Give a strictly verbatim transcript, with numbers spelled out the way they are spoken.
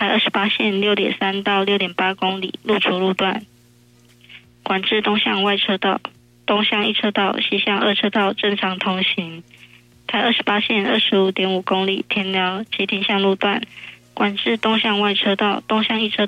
台二十八线六点三到六点八公里路出路段，管制东向外车道，东向一车道、西向二车道正常通行。台二十八线二十五点五公里田寮及停向路段，管制东向外车道、东向一车